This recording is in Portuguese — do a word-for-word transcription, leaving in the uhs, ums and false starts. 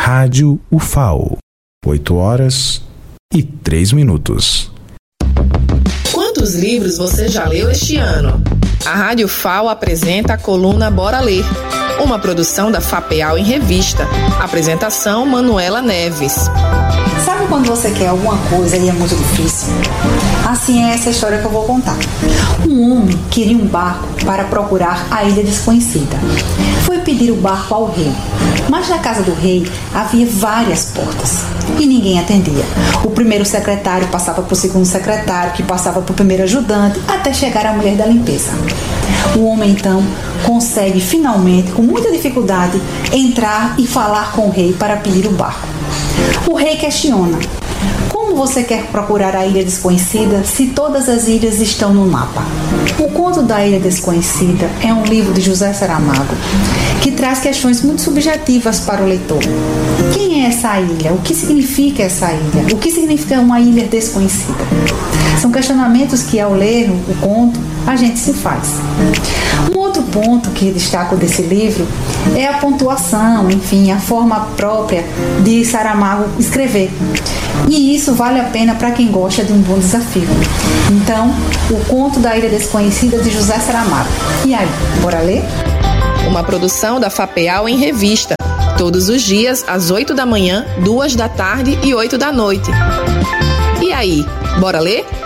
Rádio U F A O, oito horas e três minutos. Quantos livros você já leu este ano? A Rádio F A O apresenta a coluna Bora Ler, uma produção da FAPEAL em revista. Apresentação Manuela Neves. Sabe quando você quer alguma coisa e é muito difícil? Assim é essa história que eu vou contar. Um homem queria um barco para procurar a ilha desconhecida. Foi pedir o barco ao rei, mas na casa do rei havia várias portas e ninguém atendia. O primeiro secretário passava para o segundo secretário, que passava para o primeiro ajudante, até chegar a mulher da limpeza. O homem então consegue finalmente, com muita dificuldade, entrar e falar com o rei para pedir o barco. O rei questiona: como você quer procurar a ilha desconhecida se todas as ilhas estão no mapa? O Conto da Ilha Desconhecida é um livro de José Saramago que traz questões muito subjetivas para o leitor. Quem é essa ilha? O que significa essa ilha? O que significa uma ilha desconhecida? São questionamentos que, ao ler o conto, a gente se faz. Um outro ponto que destaco desse livro é a pontuação, enfim, a forma própria de Saramago escrever. E isso vale a pena para quem gosta de um bom desafio. Então, o Conto da Ilha Desconhecida, de José Saramago. E aí, bora ler? Uma produção da FAPEAL em revista. Todos os dias, às oito da manhã, duas da tarde e oito da noite. E aí, bora ler?